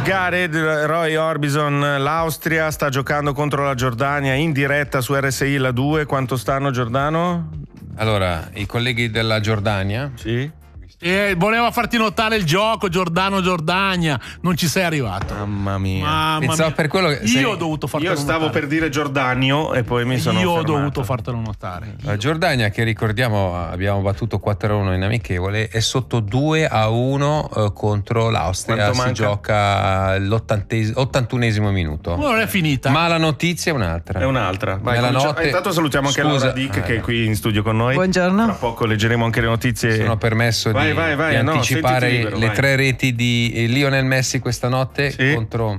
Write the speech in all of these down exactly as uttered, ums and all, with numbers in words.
Gareth, Roy Orbison, l'Austria sta giocando contro la Giordania in diretta su R S I La due. Quanto stanno, Giordano? Allora, i colleghi della Giordania. Sì. Eh, voleva farti notare il gioco Giordano Giordania, non ci sei arrivato. Mamma mia. Mamma Pensavo mia. per quello che Io sei... ho dovuto fartelo Io stavo notare. per dire Giordanio e poi mi sono Io ho fermato. dovuto fartelo notare. La Giordania, che ricordiamo abbiamo battuto quattro a uno in amichevole, è sotto due a uno eh, contro l'Austria. Quanto Si manca? gioca l'ottantunesimo minuto. Non è finita. Ma la notizia è un'altra. È un'altra. Vai, Nella comincia- notte- eh, intanto salutiamo anche Scusa. Laura Dick Ah, che è no. qui in studio con noi. Buongiorno. Tra poco leggeremo anche le notizie. Sono permesso Vai, di, vai, vai, di no, anticipare sentiti libero, le vai. tre reti di Lionel Messi questa notte Sì. contro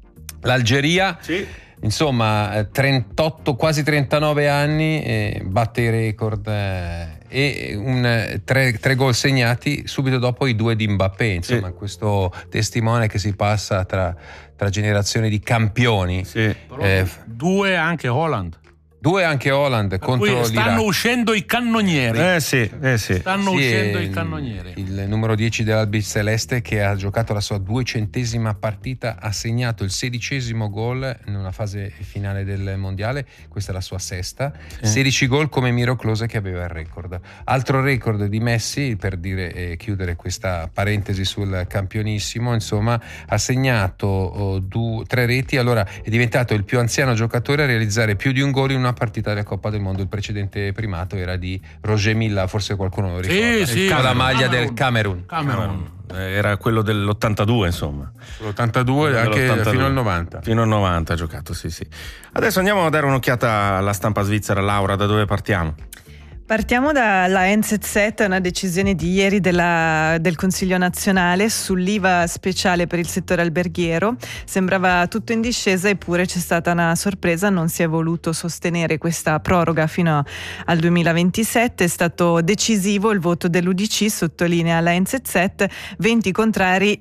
l'Algeria. Sì. Insomma, eh, trentotto, quasi trentanove anni, eh, batte i record eh, e un, eh, tre, tre gol segnati subito dopo i due di Mbappé. Insomma, Sì. questo testimone che si passa tra, tra generazioni di campioni. Sì. Eh, Due anche Holland. due anche Holland contro Qui stanno l'Iraq. uscendo i cannonieri. Eh sì, eh sì. Stanno Sì, uscendo è i cannonieri. Il numero dieci dell'Albi Celeste, che ha giocato la sua duecentesima partita, ha segnato il sedicesimo gol in una fase finale del mondiale. Questa è la sua sesta. sedici gol come Miro Klose, che aveva il record. Altro record di Messi, per dire e chiudere questa parentesi sul campionissimo, insomma, ha segnato oh, du- tre reti. Allora è diventato il più anziano giocatore a realizzare più di un gol in una partita della Coppa del Mondo. Il precedente primato era di Roger Milla, forse qualcuno lo ricorda, Sì, sì, con la Camerun. maglia del Camerun. Camerun. Eh, Era quello dell'ottantadue, insomma. L'ottantadue anche Dell'ottantadue. fino al novanta. Fino al novanta ha giocato, sì, sì. Adesso andiamo a dare un'occhiata alla stampa svizzera. Laura, da dove partiamo? Partiamo dalla N Z Z, una decisione di ieri della, del Consiglio nazionale sull'I V A speciale per il settore alberghiero. Sembrava tutto in discesa, eppure c'è stata una sorpresa: non si è voluto sostenere questa proroga fino al duemilaventisette. È stato decisivo il voto dell'U D C, sottolinea la N Z Z, venti contrari,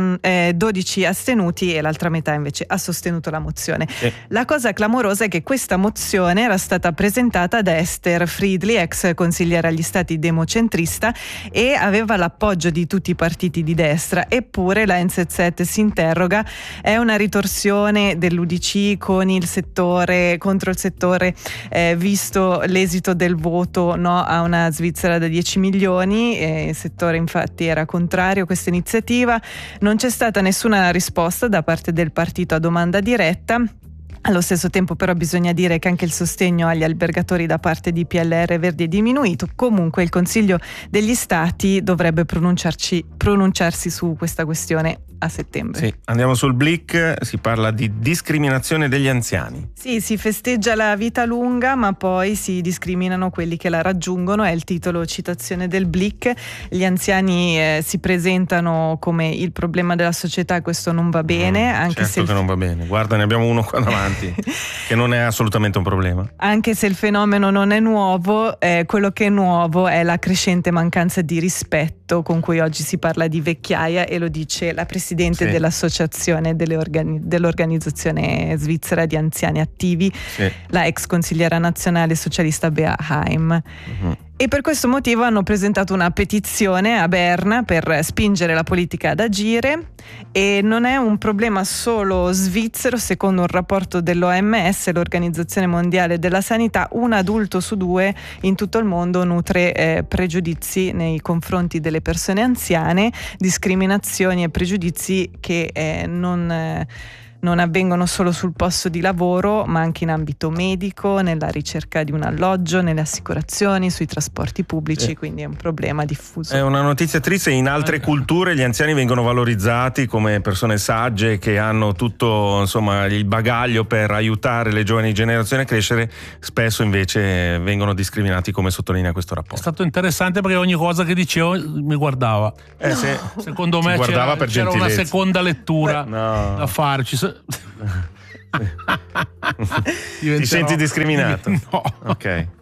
dodici astenuti, e l'altra metà invece ha sostenuto la mozione. Eh. La cosa clamorosa è che questa mozione era stata presentata da Esther Friedli, ex consigliere agli stati democentrista, e aveva l'appoggio di tutti i partiti di destra. Eppure la N Z Z si interroga: è una ritorsione dell'U D C con il settore, contro il settore, eh, visto l'esito del voto no a una Svizzera da dieci milioni? Eh, il settore infatti era contrario a questa iniziativa. Non c'è stata nessuna risposta da parte del partito a domanda diretta. Allo stesso tempo però bisogna dire che anche il sostegno agli albergatori da parte di P L R Verdi è diminuito. Comunque il Consiglio degli Stati dovrebbe pronunciarci, pronunciarsi su questa questione a settembre. Sì, andiamo sul Blick, si parla di discriminazione degli anziani. Sì, si festeggia la vita lunga, ma poi si discriminano quelli che la raggiungono, è il titolo citazione del Blick. Gli anziani eh, si presentano come il problema della società, questo non va bene, Mm, anche certo se il che non va bene. Guarda, ne abbiamo uno qua davanti che non è assolutamente un problema. Anche se il fenomeno non è nuovo, eh, quello che è nuovo è la crescente mancanza di rispetto con cui oggi si parla di vecchiaia, e lo dice la presidente Sì. dell'associazione delle organi- dell'organizzazione svizzera di anziani attivi, Sì. la ex consigliera nazionale socialista Bea Haim. Mhm. E per questo motivo hanno presentato una petizione a Berna per spingere la politica ad agire. E non è un problema solo svizzero. Secondo un rapporto dell'O M S, l'Organizzazione Mondiale della Sanità, un adulto su due in tutto il mondo nutre eh, pregiudizi nei confronti delle persone anziane, discriminazioni e pregiudizi che eh, non... Eh, non avvengono solo sul posto di lavoro, ma anche in ambito medico, nella ricerca di un alloggio, nelle assicurazioni, sui trasporti pubblici, Eh. quindi è un problema diffuso. È una notizia triste. In altre culture gli anziani vengono valorizzati come persone sagge che hanno tutto, insomma, il bagaglio per aiutare le giovani generazioni a crescere. Spesso invece vengono discriminati, come sottolinea questo È rapporto. stato interessante perché ogni cosa che dicevo mi guardava. Eh, se- Secondo Ti me guardava c'era, per c'era una gentilezza. seconda lettura Beh, no. da farci. Se- Ti senti discriminato? No. Ok.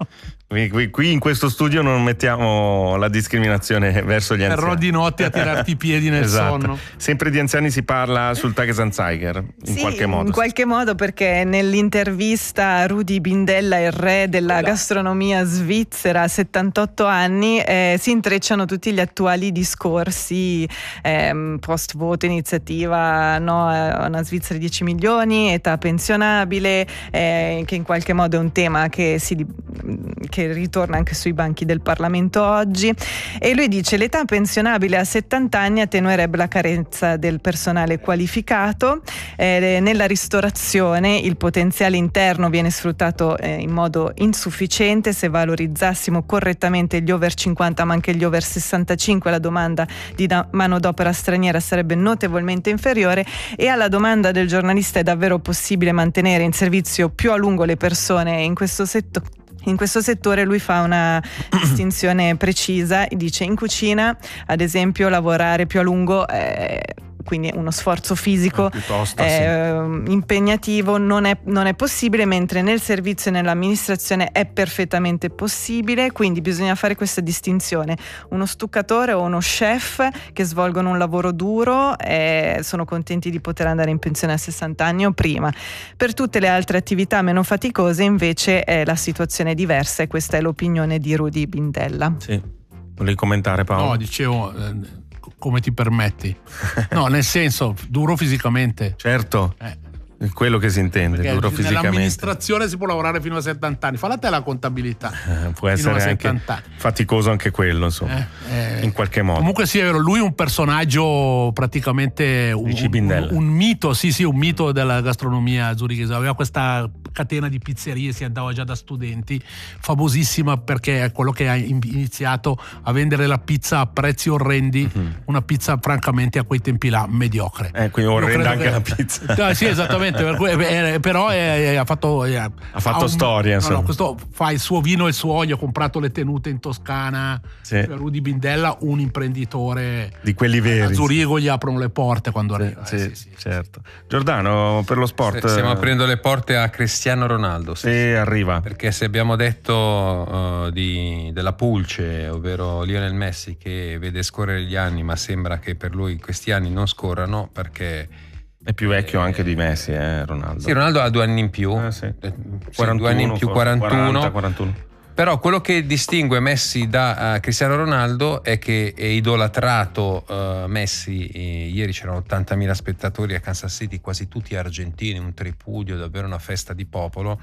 Qui, qui in questo studio non mettiamo la discriminazione verso gli anziani. Perro di notte a tirarti i piedi nel esatto. sonno. Sempre di anziani si parla sul Tagesanzeiger, in sì, qualche modo. in qualche modo, perché nell'intervista Rudi Bindella, il re della gastronomia svizzera, a settantotto anni, eh, si intrecciano tutti gli attuali discorsi eh, post voto, iniziativa no a una Svizzera di dieci milioni, età pensionabile, eh, che in qualche modo è un tema che si che che ritorna anche sui banchi del Parlamento oggi, e lui dice: l'età pensionabile a settanta anni attenuerebbe la carenza del personale qualificato, eh, nella ristorazione il potenziale interno viene sfruttato eh, in modo insufficiente. Se valorizzassimo correttamente gli over cinquanta ma anche gli over sessantacinque, la domanda di da- manodopera straniera sarebbe notevolmente inferiore. E alla domanda del giornalista: è davvero possibile mantenere in servizio più a lungo le persone in questo settore? In questo settore lui fa una distinzione precisa e dice: in cucina, ad esempio, lavorare più a lungo è quindi uno sforzo fisico piuttosto, eh, sì. impegnativo, non è, non è possibile, mentre nel servizio e nell'amministrazione è perfettamente possibile. Quindi bisogna fare questa distinzione: uno stuccatore o uno chef che svolgono un lavoro duro eh, sono contenti di poter andare in pensione a sessanta anni o prima. Per tutte le altre attività meno faticose invece eh, la situazione è diversa, e questa è l'opinione di Rudi Bindella. Sì. Volevi commentare, Paolo? No, dicevo, eh, come ti permetti? No, nel senso, duro fisicamente. Certo, Eh. è quello che si intende, Perché duro fisicamente. nell'amministrazione si può lavorare fino a settanta anni. Falla te la contabilità. Eh, può fino essere a anche settanta anni. faticoso anche quello, insomma, Eh, eh, in qualche modo. Comunque sì, è vero, lui è un personaggio praticamente un, Dici un, Bindella. un mito, sì sì, un mito della gastronomia zurichese. Aveva questa catena di pizzerie, si andava già da studenti, famosissima perché è quello che ha iniziato a vendere la pizza a prezzi orrendi, Mm-hmm. una pizza francamente a quei tempi là mediocre. Eh, quindi Io orrenda credo anche che- la pizza. Ah, sì, esattamente, per cui- eh, però eh, ha fatto eh, Ha fatto un- storia, no, insomma. no, questo fa il suo vino e il suo olio, ha comprato le tenute in Toscana. Sì. Rudi Bindella, un imprenditore Di quelli veri. a Zurigo, gli aprono le porte quando Sì, arriva. sì, Eh, sì, sì. certo. Giordano, per lo sport Stiamo eh, aprendo le porte a Cristiano Ronaldo. sì. se arriva. Perché se abbiamo detto uh, di, della pulce, ovvero Lionel Messi, che vede scorrere gli anni, ma sembra che per lui questi anni non scorrano perché È più vecchio anche di Messi, eh, Ronaldo. sì, Ronaldo ha due anni in più, Eh, sì. Eh, sì, quarantuno, due anni in più, forse, quarantuno. quaranta, quarantuno. Però quello che distingue Messi da uh, Cristiano Ronaldo è che è idolatrato uh, Messi. E ieri c'erano ottantamila spettatori a Kansas City, quasi tutti argentini, un tripudio, davvero una festa di popolo,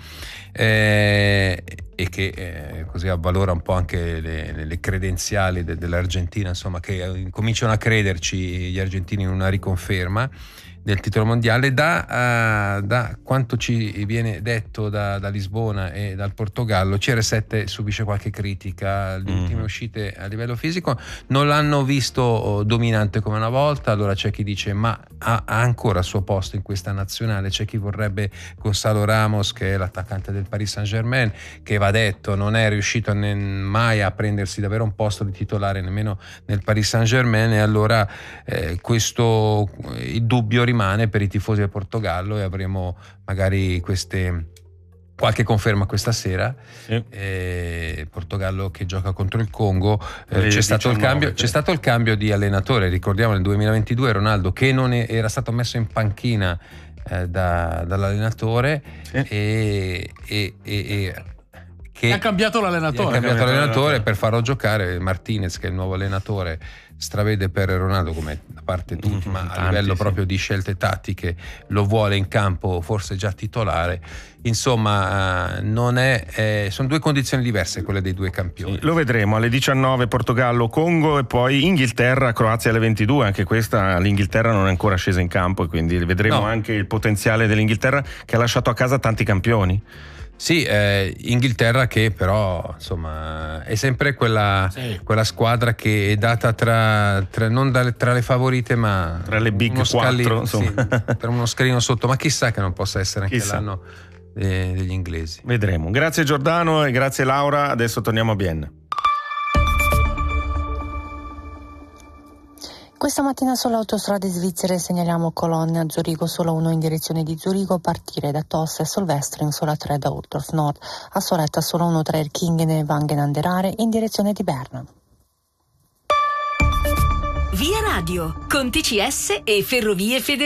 eh, e che eh, così avvalora un po' anche le, le credenziali de, dell'Argentina, insomma, che eh, cominciano a crederci gli argentini in una riconferma del titolo mondiale. Da, uh, da quanto ci viene detto da, da Lisbona e dal Portogallo, C R sette subisce qualche critica. Le ultime Mm. uscite a livello fisico non l'hanno visto oh, dominante come una volta. Allora c'è chi dice: ma ha, ha ancora il suo posto in questa nazionale? C'è chi vorrebbe Gonzalo Ramos, che è l'attaccante del Paris Saint-Germain, che va detto non è riuscito ne, mai a prendersi davvero un posto di titolare nemmeno nel Paris Saint-Germain, e allora eh, questo il dubbio rimane per i tifosi del Portogallo, e avremo magari queste qualche conferma questa sera. Sì. eh, Portogallo che gioca contro il Congo. Eh, Alle c'è stato il diciannove, cambio sì. c'è stato il cambio di allenatore, ricordiamo nel duemilaventidue Ronaldo che non è- era stato messo in panchina eh, da- dall'allenatore, Sì. e, e, e, e che E ha cambiato gli ha l'allenatore. cambiato cambiato l'allenatore l'allenatore. per farlo giocare. Martinez, che è il nuovo allenatore, stravede per Ronaldo, come da parte tutti, Mhm, ma a tanti, livello sì. proprio di scelte tattiche lo vuole in campo, forse già titolare. Insomma, eh, non è, eh, sono due condizioni diverse quelle dei due campioni. Lo vedremo alle diciannove Portogallo, Congo, e poi Inghilterra, Croazia alle ventidue. Anche questa l'Inghilterra non è ancora scesa in campo, e quindi vedremo No. anche il potenziale dell'Inghilterra, che ha lasciato a casa tanti campioni. Sì, eh, Inghilterra che però insomma è sempre quella, Sì. quella squadra che è data tra, tra- non dalle- tra le favorite, ma Tra le big uno scalino, quattro, insomma. sì, per uno scalino sotto, ma chissà che non possa essere anche Chissà. l'anno eh, degli inglesi. Vedremo. Grazie Giordano e grazie Laura. Adesso torniamo a Bienne. Questa mattina sulle autostrade svizzere segnaliamo colonne a Zurigo, solo uno in direzione di Zurigo, partire da Tosse e Solvestring, sulla tre da Urtorf Nord, a Soletta solo uno tra Erkingen e Wangen an der Aare in direzione di Berna. Via Radio, con T C S e Ferrovie Federali.